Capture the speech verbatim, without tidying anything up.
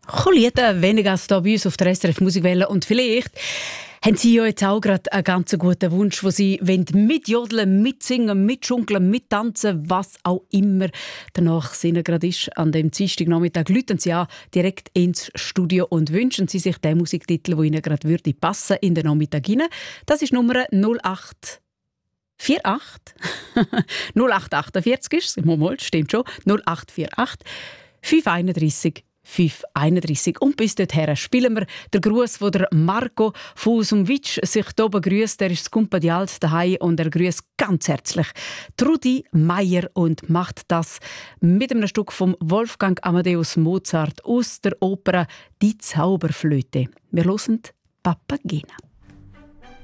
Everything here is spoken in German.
Lieder, weniger als hier bei uns auf der S R F Musikwelle. Und vielleicht haben Sie ja jetzt auch gerade einen ganz guten Wunsch, wo Sie mitjodeln, mitsingen, mitschunkeln, mittanzen, was auch immer danach Sinn gerade ist. An dem Dienstagnachmittag läuten Sie an direkt ins Studio und wünschen Sie sich den Musiktitel, der Ihnen gerade würde passen in den Nachmittag hinein. Das ist Nummer null acht vier acht null acht achtundvierzig ist es, mal, stimmt schon, null acht vier acht fünf einunddreißig fünf einunddreißig. Und bis dorthin spielen wir den Gruß, den der Marco von Usumwitsch sich hier oben grüßt. Er ist das Kumpadialt daheim und er grüßt ganz herzlich Trudi Meier und macht das mit einem Stück von Wolfgang Amadeus Mozart aus der Oper «Die Zauberflöte». Wir hören Papagena.